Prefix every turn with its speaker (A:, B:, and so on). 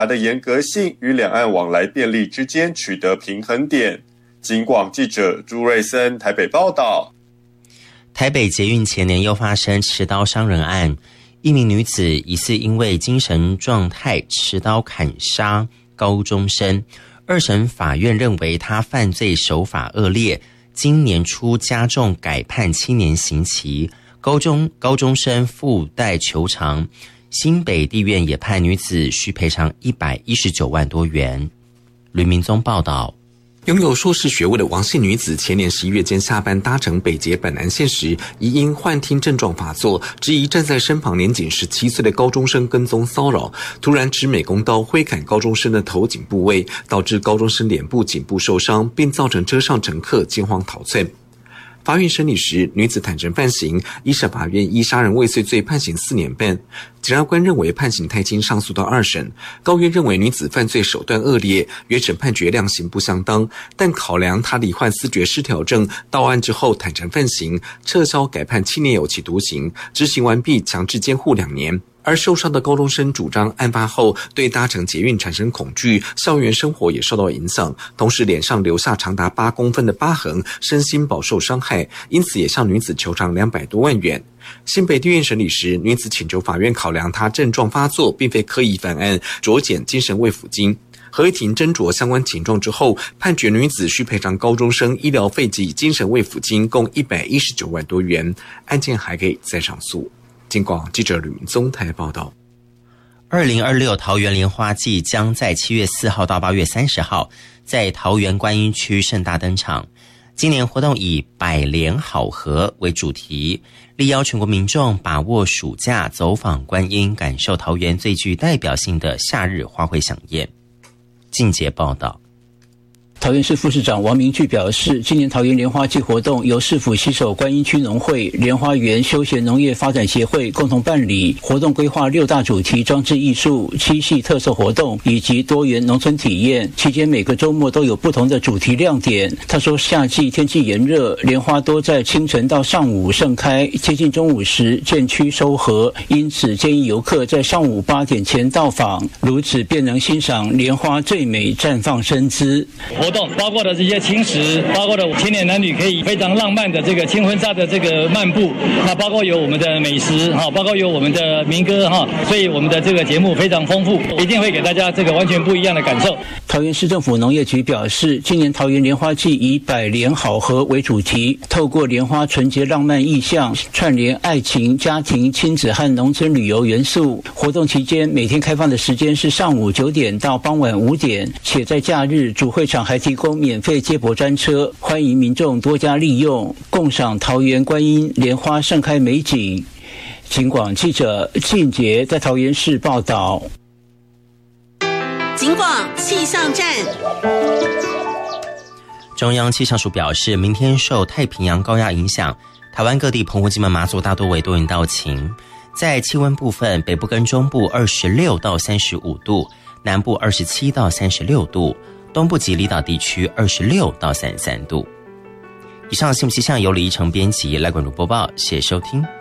A: 它的严格性与两岸往来便利之间取得平衡点。警广记者朱瑞森台北报道。
B: 台北捷运前年又发生持刀伤人案，一名女子疑似因为精神状态持刀砍杀高中生，二审法院认为她犯罪手法恶劣，今年初加重改判7年刑期，高中生附带求偿。新北地院也判女子需赔偿119万多元。吕明宗报道。
C: 拥有硕士学位的王姓女子，前年11月间下班搭乘北捷本南线时，疑因幻听症状发作，质疑站在身旁年仅17岁的高中生跟踪骚扰，突然持美工刀挥砍高中生的头颈部位，导致高中生脸部、颈部受伤，并造成车上乘客惊慌逃窜。法院审理时，女子坦诚犯行，一审法院依杀人未遂罪判刑4年半。检察官认为判刑太轻，上诉到2审。高院认为女子犯罪手段恶劣，原审判决量刑不相当，但考量她罹患思觉失调症，到案之后坦诚犯行，撤销改判7年有期徒刑，执行完毕强制监护2年。而受伤的高中生主张案发后对搭乘捷运产生恐惧，校园生活也受到影响，同时脸上留下长达8公分的疤痕，身心饱受伤害，因此也向女子求偿200多万元。新北地院审理时，女子请求法院考量她症状发作并非刻意犯案，酌减精神慰抚金。合议庭斟酌相关情状之后，判决女子需赔偿高中生医疗费及精神慰抚金共119万多元，案件还可以再上诉。警广记者吕明宗台报道。
B: 2026桃园莲花季将在7月4号到8月30号在桃园观音区盛大登场。今年活动以百莲好合为主题，力邀全国民众把握暑假走访观音，感受桃园最具代表性的夏日花卉飨宴。静杰报道。
D: 桃园市副市长王明炬表示，今年桃园莲花季活动由市府携手观音区农会、莲花园休闲农业发展协会共同办理。活动规划6大主题装置艺术、7系特色活动以及多元农村体验，期间每个周末都有不同的主题亮点。他说，夏季天气炎热，莲花多在清晨到上午盛开，接近中午时渐趋收合，因此建议游客在上午8点前到访，如此便能欣赏莲花最美绽放身姿。
E: 活动包括的这些青石，包括的青年男女可以非常浪漫的这个轻婚纱的这个漫步，那包括有我们的美食哈，包括有我们的民歌哈，所以我们的这个节目非常丰富，一定会给大家这个完全不一样的感受。
D: 桃园市政府农业局表示，今年桃园莲花季以百莲好合为主题，透过莲花纯洁浪漫意象，串联爱情、家庭、亲子和农村旅游元素。活动期间每天开放的时间是上午9点到傍晚5点，且在假日主会场还提供免费接驳专车，欢迎民众多加利用，共赏桃园观音莲花盛开美景。警广记者静杰在桃园市报道。
F: 警广气象站。
B: 中央气象署表示，明天受太平洋高压影响，台湾各地澎湖、金门、马祖大多为多云到晴。在气温部分，北部跟中部26到35度，南部27到36度，东部及离岛地区26到33度。以上新闻气象由李依晨编辑，赖冠如播报，谢谢收听。